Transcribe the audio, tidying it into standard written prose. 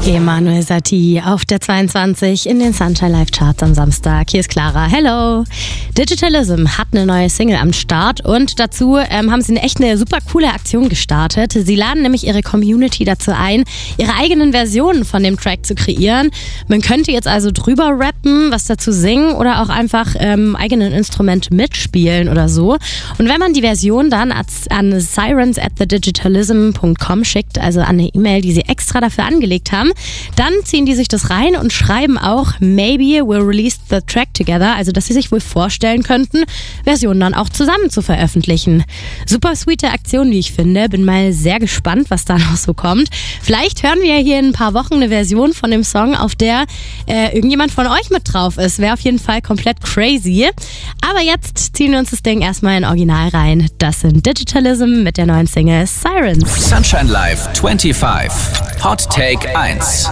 Emanuel Satie auf der 22 in den Sunshine Live Charts am Samstag. Hier ist Clara. Hello! Digitalism hat eine neue Single am Start und dazu haben sie eine super coole Aktion gestartet. Sie laden nämlich ihre Community dazu ein, ihre eigenen Versionen von dem Track zu kreieren. Man könnte jetzt also drüber rappen, was dazu singen oder auch einfach eigenen Instrument mitspielen oder so. Und wenn man die Version dann an sirens@thedigitalism.com schickt, also an eine E-Mail, die sie extra dafür angelegt haben, dann ziehen die sich das rein und schreiben auch Maybe we'll release the track together, also dass sie sich wohl vorstellen könnten, Versionen dann auch zusammen zu veröffentlichen. Super sweete Aktion, wie ich finde. Bin mal sehr gespannt, was da noch so kommt. Vielleicht hören wir hier in ein paar Wochen eine Version von dem Song, auf der irgendjemand von euch mit drauf ist. Wäre auf jeden Fall komplett crazy. Aber jetzt ziehen wir uns das Ding erstmal in Original rein. Das sind Digitalism mit der neuen Single Sirens. Sunshine Live 25. Hot Take 1.